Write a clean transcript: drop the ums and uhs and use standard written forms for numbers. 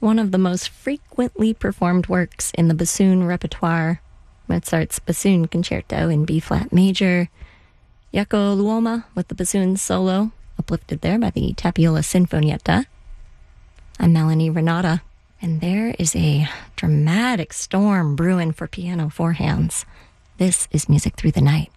one of the most frequently performed works in the bassoon repertoire. Mozart's Bassoon Concerto in B-flat major. Jaakko Luoma with the bassoon solo, uplifted there by the Tapiola Sinfonietta. I'm Melanie Renata, and there is a dramatic storm brewing for piano four hands. This is Music Through the Night.